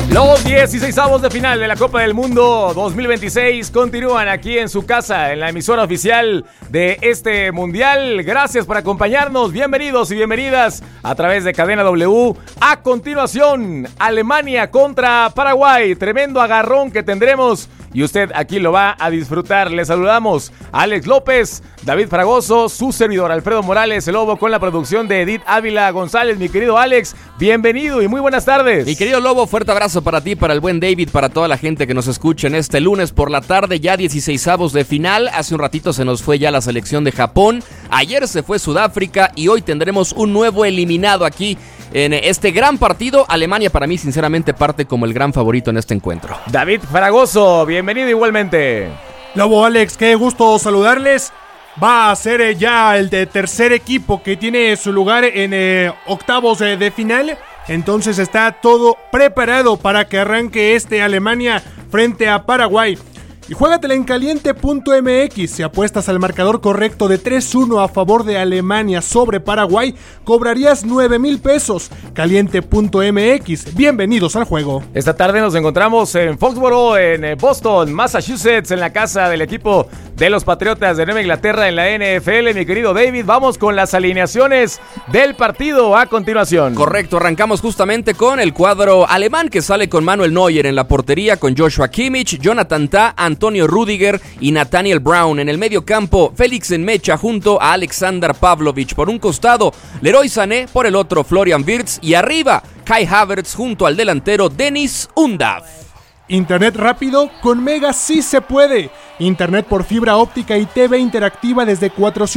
Los 16avos de final de la Copa del Mundo 2026 continúan aquí en su casa, en la emisora oficial de este mundial. Gracias por acompañarnos, bienvenidos y bienvenidas a través de Cadena W. A continuación, Alemania contra Paraguay, tremendo agarrón que tendremos y usted aquí lo va a disfrutar. Les saludamos Alex López, David Fragoso, su servidor Alfredo Morales, el Lobo, con la producción de Edith Ávila González. Mi querido Alex, bienvenido y muy buenas tardes. Mi querido Lobo, fuerte abrazo para ti, para el buen David, para toda la gente que nos escucha en este lunes por la tarde, ya 16avos de final. Hace un ratito se nos fue ya la selección de Japón, ayer se fue Sudáfrica y hoy tendremos un nuevo eliminado aquí en este gran partido. Alemania para mí sinceramente parte como el gran favorito en este encuentro. David Fragoso, bienvenido igualmente. Lobo, Alex, qué gusto saludarles. Va a ser ya el de tercer equipo que tiene su lugar en octavos de final. Entonces está todo preparado para que arranque Alemania frente a Paraguay. Y juégatela en caliente.mx. Si apuestas al marcador correcto de 3-1 a favor de Alemania sobre Paraguay, cobrarías 9,000 pesos. Caliente.mx. Bienvenidos al juego. Esta tarde nos encontramos en Foxborough, en Boston, Massachusetts, en la casa del equipo de los Patriotas de Nueva Inglaterra en la NFL. Mi querido David, vamos con las alineaciones del partido a continuación. Correcto, arrancamos justamente con el cuadro alemán que sale con Manuel Neuer en la portería, con Joshua Kimmich, Jonathan Tah, Antonio Rüdiger y Nathaniel Brown. En el medio campo, Félix Nmecha junto a Alexander Pavlovich por un costado, Leroy Sané por el otro, Florian Wirtz, y arriba Kai Havertz junto al delantero Deniz Undav. Internet rápido, con Mega sí se puede. Internet por fibra óptica y TV interactiva desde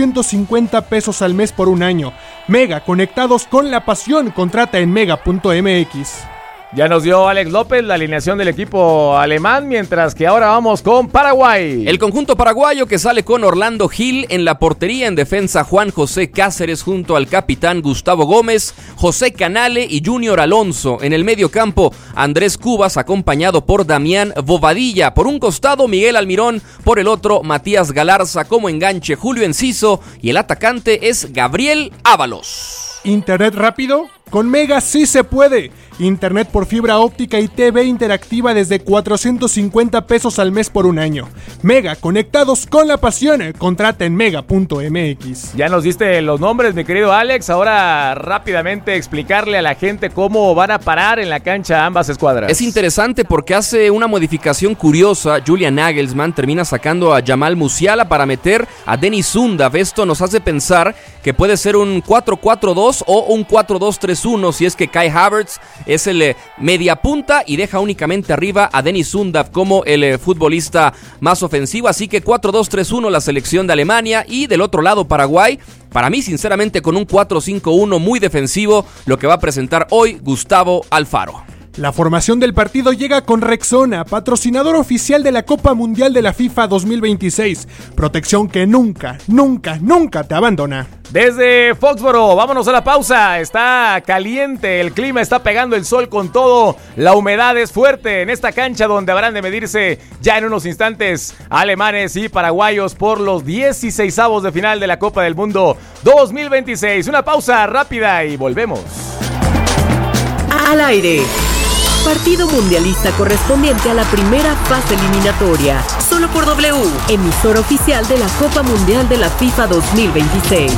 450 pesos al mes por un año. Mega, conectados con la pasión. Contrata en mega.mx. Ya nos dio Alex López la alineación del equipo alemán, mientras que ahora vamos con Paraguay. El conjunto paraguayo que sale con Orlando Gil en la portería, en defensa Juan José Cáceres junto al capitán Gustavo Gómez, José Canale y Junior Alonso. En el medio campo, Andrés Cubas acompañado por Damián Bobadilla. Por un costado, Miguel Almirón, por el otro, Matías Galarza, como enganche Julio Enciso y el atacante es Gabriel Ábalos. Internet rápido, con Mega sí se puede. Internet por fibra óptica y TV interactiva desde 450 pesos al mes por un año. Mega, conectados con la pasión. Contrata en mega.mx. Ya nos diste los nombres, mi querido Alex. Ahora rápidamente explicarle a la gente cómo van a parar en la cancha ambas escuadras. Es interesante porque hace una modificación curiosa. Julian Nagelsmann termina sacando a Jamal Musiala para meter a Deniz Undav. Esto nos hace pensar que puede ser un 4-4-2 o un 4-2-3-1 si es que Kai Havertz es el media punta y deja únicamente arriba a Deniz Undav como el futbolista más ofensivo. Así que 4-2-3-1 la selección de Alemania, y del otro lado Paraguay, para mí sinceramente con un 4-5-1 muy defensivo, lo que va a presentar hoy Gustavo Alfaro. La formación del partido llega con Rexona, patrocinador oficial de la Copa Mundial de la FIFA 2026. Protección que nunca, nunca, nunca te abandona. Desde Foxborough, vámonos a la pausa. Está caliente, el clima está pegando el sol con todo. La humedad es fuerte en esta cancha donde habrán de medirse ya en unos instantes alemanes y paraguayos por los 16avos de final de la Copa del Mundo 2026. Una pausa rápida y volvemos. Al aire. Partido mundialista correspondiente a la primera fase eliminatoria. Solo por W, emisora oficial de la Copa Mundial de la FIFA 2026.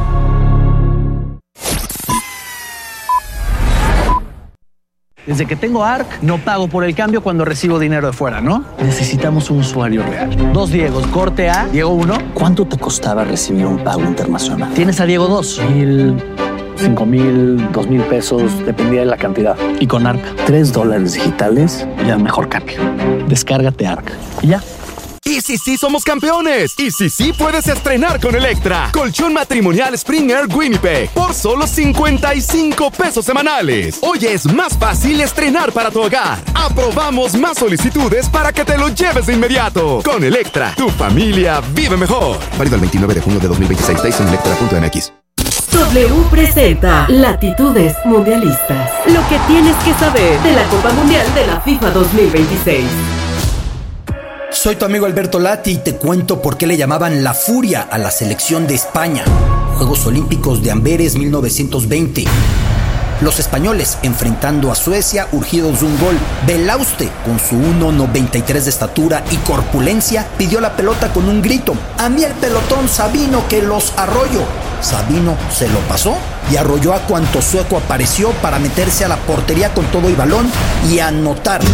Desde que tengo ARC, no pago por el cambio cuando recibo dinero de fuera, ¿no? Necesitamos un usuario real. 2 Diegos, corte A, Diego 1. ¿Cuánto te costaba recibir un pago internacional? Tienes a Diego 2. 5,000, 2,000 pesos, dependía de la cantidad. Y con ARC, $3 digitales, ya mejor cambio. Descárgate ARC y ya. Y si sí somos campeones, y si sí puedes estrenar con Electra. Colchón matrimonial Spring Air Winnipeg por solo 55 pesos semanales. Hoy es más fácil estrenar para tu hogar. Aprobamos más solicitudes para que te lo lleves de inmediato. Con Electra, tu familia vive mejor. Válido el 29 de junio de 2026. Taste en electra.mx. W presenta Latitudes Mundialistas. Lo que tienes que saber de la Copa Mundial de la FIFA 2026. Soy tu amigo Alberto Lati y te cuento por qué le llamaban la Furia a la selección de España. Juegos Olímpicos de Amberes 1920. Los españoles enfrentando a Suecia urgidos de un gol. Belauste, con su 1.93 de estatura y corpulencia, pidió la pelota con un grito: a mí el pelotón, Sabino, que los arroyo. Sabino se lo pasó y arrolló a cuanto sueco apareció para meterse a la portería con todo y balón y anotar.